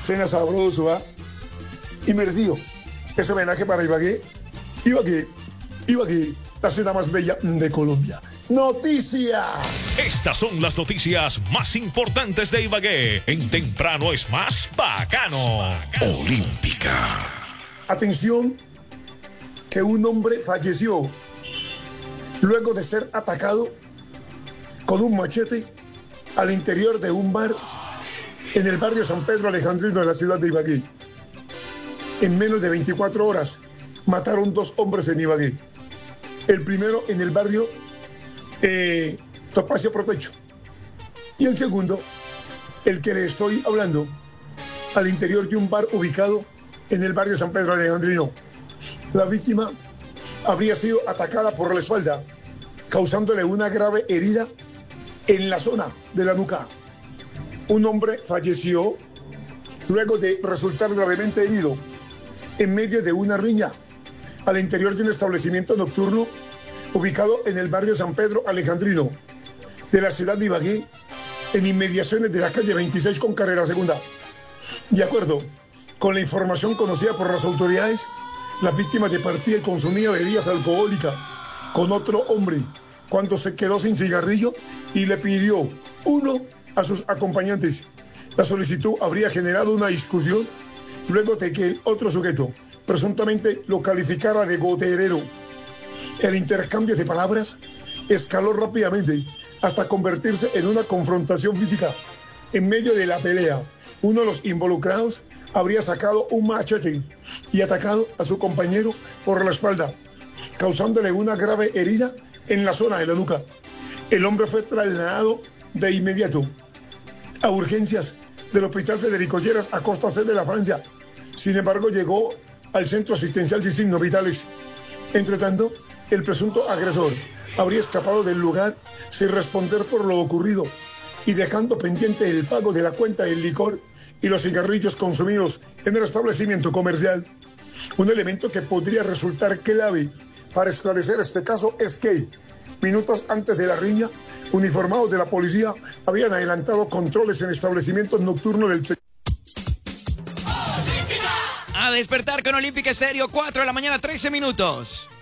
Cena sabroso, ¿ah? Y merecido. Ese homenaje para Ibagué. Ibagué, la cena más bella de Colombia. ¡Noticias! Estas son las noticias más importantes de Ibagué. En Temprano es más bacano. Olímpica. Atención, que un hombre falleció luego de ser atacado con un machete al interior de un bar en el barrio San Pedro Alejandrino de la ciudad de Ibagué. En menos de 24 horas mataron 2 hombres en Ibagué. El primero en el barrio Topacio Protecho. Y el segundo, el que le estoy hablando, al interior de un bar ubicado en el barrio San Pedro Alejandrino. La víctima habría sido atacada por la espalda, causándole una grave herida en la zona de la nuca. Un hombre falleció luego de resultar gravemente herido en medio de una riña al interior de un establecimiento nocturno ubicado en el barrio San Pedro Alejandrino de la ciudad de Ibagué, en inmediaciones de la calle 26 con carrera segunda. De acuerdo con la información conocida por las autoridades, la víctima departía y consumía bebidas alcohólicas con otro hombre cuando se quedó sin cigarrillo y le pidió uno a sus acompañantes. La solicitud habría generado una discusión luego de que el otro sujeto presuntamente lo calificara de goterero. El intercambio de palabras escaló rápidamente hasta convertirse en una confrontación física. En medio de la pelea, uno de los involucrados habría sacado un machete y atacado a su compañero por la espalda, causándole una grave herida en la zona de la nuca. El hombre fue trasladado de inmediato a urgencias del Hospital Federico Lleras a Costa C de la Francia. Sin embargo, llegó al centro asistencial sin signos vitales. Entre tanto, el presunto agresor habría escapado del lugar sin responder por lo ocurrido y dejando pendiente el pago de la cuenta del licor y los cigarrillos consumidos en el establecimiento comercial. Un elemento que podría resultar clave para esclarecer este caso es que, minutos antes de la riña, uniformados de la policía habían adelantado controles en establecimientos nocturnos del sector. A despertar con Olímpica Estéreo, 4 de la mañana, 13 minutos.